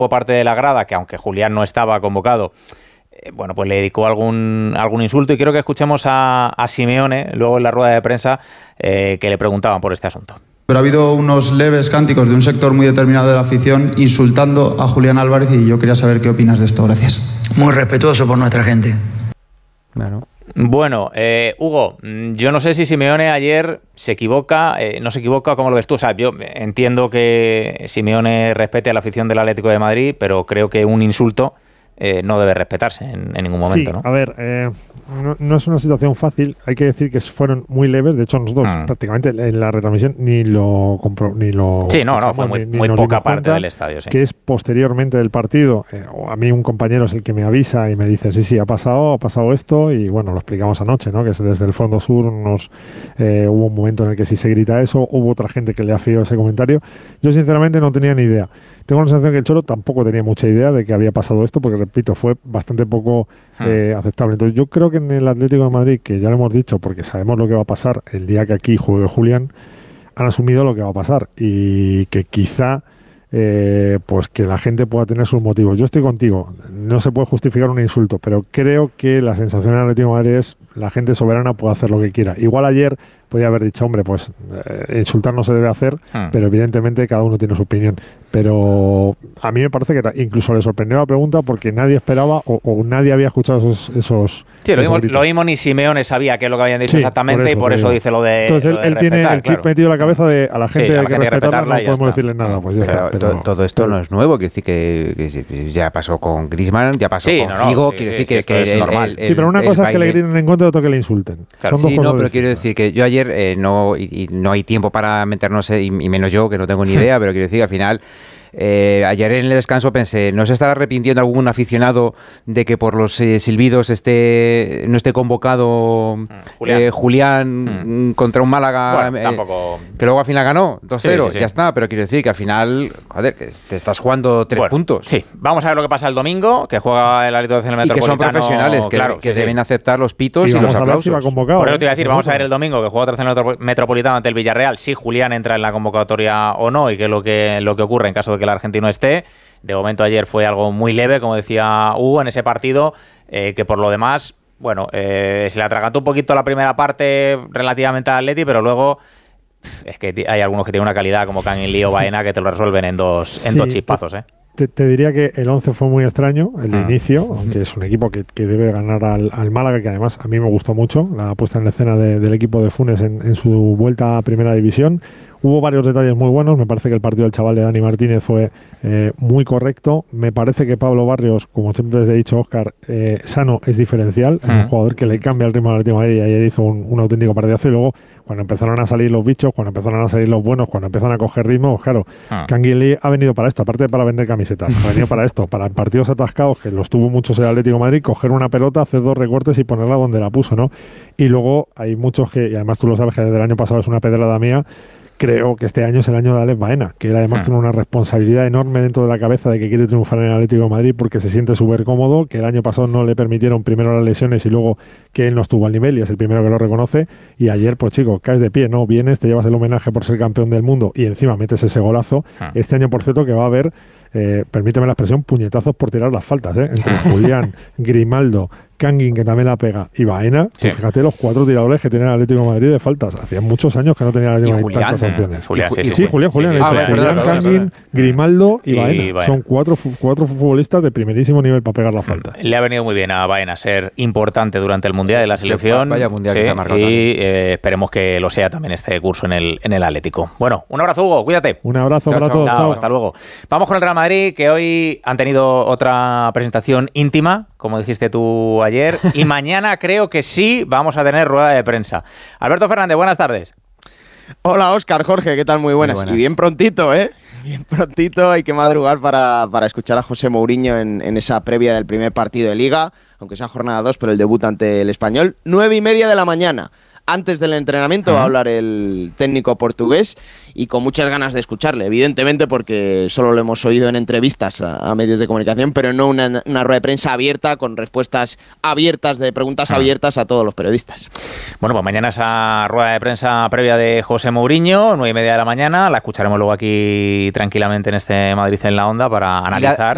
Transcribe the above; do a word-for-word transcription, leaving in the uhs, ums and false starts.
hubo parte de la grada que, aunque Julián no estaba convocado, eh, bueno, pues le dedicó algún, algún insulto, y quiero que escuchemos a, a Simeone luego en la rueda de prensa eh, que le preguntaban por este asunto. Pero ha habido unos leves cánticos de un sector muy determinado de la afición insultando a Julián Álvarez, y yo quería saber qué opinas de esto. Gracias. Muy respetuoso por nuestra gente. Claro. Bueno, eh, Hugo, yo no sé si Simeone ayer se equivoca, eh, no se equivoca, ¿cómo lo ves tú? O sea, yo entiendo que Simeone respete a la afición del Atlético de Madrid, pero creo que un insulto eh, no debe respetarse en, en ningún momento, sí, ¿no? A ver, eh, no, no es una situación fácil. Hay que decir que fueron muy leves. De hecho, nosotros mm. prácticamente en la retransmisión ni lo compro, ni lo. Sí, no, no, fue muy, ni, muy ni poca parte cuenta, del estadio. Sí. Que es posteriormente del partido. Eh, a mí un compañero es el que me avisa y me dice, sí, sí, ha pasado, ha pasado esto, y bueno, lo explicamos anoche, ¿no? Que desde el Fondo Sur nos eh, hubo un momento en el que sí se grita eso. Hubo otra gente que le afeó ese comentario. Yo sinceramente no tenía ni idea. Tengo la sensación que el Cholo tampoco tenía mucha idea de que había pasado esto, porque, repito, fue bastante poco eh, aceptable. Entonces yo creo que en el Atlético de Madrid, que ya lo hemos dicho, porque sabemos lo que va a pasar el día que aquí juegue Julián, han asumido lo que va a pasar, y que quizá eh, pues que la gente pueda tener sus motivos. Yo estoy contigo, no se puede justificar un insulto, pero creo que la sensación del Atlético de Madrid es la gente soberana puede hacer lo que quiera. Igual ayer podía haber dicho, hombre, pues eh, insultar no se debe hacer, hmm. pero evidentemente cada uno tiene su opinión. Pero a mí me parece que incluso le sorprendió la pregunta, porque nadie esperaba o, o nadie había escuchado esos esos Sí, lo esos mismo, lo mismo ni Simeone sabía qué es lo que habían dicho, sí, exactamente, por eso, y por eso dice lo de Entonces lo él, de él tiene el chip claro. metido en la cabeza de a la gente sí, a hay la que gente respetarla, no podemos está. decirle nada. Pues ya pero, está, pero, todo, todo esto no es nuevo, quiere decir que, que ya pasó con Griezmann, ya pasó sí, con no, Figo, no, sí, quiere sí, decir sí, que, que es el, normal. El, el, sí, pero una el cosa baile... es que le griten en contra y otra que le insulten. Claro, Son sí, dos no, cosas pero distintas. quiero decir que yo ayer eh, no, y, y no hay tiempo para meternos, y, y menos yo, que no tengo ni idea, pero quiero decir que al final Eh, ayer en el descanso pensé, ¿no se estará arrepintiendo algún aficionado de que por los eh, silbidos esté no esté convocado mm, Julián, eh, Julián mm. contra un Málaga bueno, eh, tampoco... que luego al final ganó dos cero, sí, sí, sí. Ya está, pero quiero decir que al final, joder, que te estás jugando tres bueno, puntos. Sí, vamos a ver lo que pasa el domingo, que juega el Atlético de Metropolitano. Y que son profesionales, que, claro, que sí, deben sí. aceptar los pitos y, y los aplausos. Si va convocado, por eso te iba a decir, ¿eh? vamos a ver el domingo que juega otra vez el Metropolitano ante el Villarreal, si Julián entra en la convocatoria o no, y qué es lo que, lo que ocurre en caso de que el argentino esté. De momento ayer fue algo muy leve, como decía Hugo, en ese partido, eh, que por lo demás, bueno, eh, se le atragantó un poquito la primera parte relativamente al Atleti, pero luego es que hay algunos que tienen una calidad como Kangin Lee o Baena que te lo resuelven en dos, sí, en dos chispazos, ¿eh? Te, te diría que el once fue muy extraño, el ah. inicio, aunque es un equipo que, que debe ganar al, al Málaga, que además a mí me gustó mucho la puesta en escena de, del equipo de Funes en, en su vuelta a Primera División. Hubo varios detalles muy buenos. Me parece que el partido del chaval de Dani Martínez fue eh, muy correcto. Me parece que Pablo Barrios, como siempre les he dicho, Óscar, eh, sano es diferencial. Es un jugador que le cambia el ritmo al Atlético de Madrid, y ayer hizo un, un auténtico partidazo. Y luego, cuando empezaron a salir los bichos, cuando empezaron a salir los buenos, cuando empezaron a coger ritmo, claro, ah. Kangin Lee ha venido para esto, aparte de para vender camisetas, ha venido para esto, para partidos atascados, que los tuvo muchos el Atlético de Madrid, coger una pelota, hacer dos recortes y ponerla donde la puso, ¿no? Y luego hay muchos que, y además tú lo sabes que desde el año pasado es una pedrada mía, creo que este año es el año de Alex Baena, que él además hmm. tiene una responsabilidad enorme dentro de la cabeza de que quiere triunfar en el Atlético de Madrid porque se siente súper cómodo, que el año pasado no le permitieron primero las lesiones y luego que él no estuvo al nivel, y es el primero que lo reconoce. Y ayer, pues chico, caes de pie, ¿no? Vienes, te llevas el homenaje por ser campeón del mundo y encima metes ese golazo. Hmm. Este año, por cierto, que va a haber, eh, permíteme la expresión, puñetazos por tirar las faltas, ¿eh? Entre Julián, Grimaldo, Kangin, que también la pega, y Baena, sí. Pues fíjate los cuatro tiradores que tiene el Atlético de Madrid de faltas. Hacían muchos años que no tenía el Atlético de Madrid tantas opciones. Julián, sí, sí, sí, sí, Julián, Julián, sí, sí, ah, Julián, Julián, Julián, Kangin, Grimaldo y, y Baena. Baena. Son cuatro, cuatro futbolistas de primerísimo nivel para pegar la falta. Le ha venido muy bien a Baena ser importante durante el Mundial de la selección. Vaya Mundial sí, que se ha marcado. Y eh, esperemos que lo sea también este curso en el, en el Atlético. Bueno, un abrazo, Hugo, cuídate. Un abrazo chao, para chao, todos. Chao, chao. Hasta luego. Vamos con el Real Madrid, que hoy han tenido otra presentación íntima, como dijiste tú ayer, y mañana creo que sí vamos a tener rueda de prensa. Alberto Fernández, buenas tardes. Hola, Óscar, Jorge, ¿qué tal? Muy buenas. Muy buenas. Y bien prontito, ¿eh? Bien prontito, hay que madrugar para, para escuchar a José Mourinho en, en esa previa del primer partido de Liga, aunque sea jornada dos, pero el debut ante el Español, nueve y media de la mañana. Antes del entrenamiento va a hablar el técnico portugués y con muchas ganas de escucharle, evidentemente porque solo lo hemos oído en entrevistas a, a medios de comunicación, pero no una, una rueda de prensa abierta con respuestas abiertas, de preguntas abiertas a todos los periodistas. Bueno, pues mañana esa rueda de prensa previa de José Mourinho, nueve y media de la mañana, la escucharemos luego aquí tranquilamente en este Madrid en la Onda para analizar.